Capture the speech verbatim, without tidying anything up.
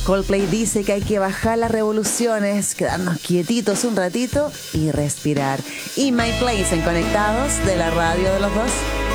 Coldplay dice que hay que bajar las revoluciones, quedarnos quietitos un ratito y respirar. Y My Place en Conectados de la radio de los dos.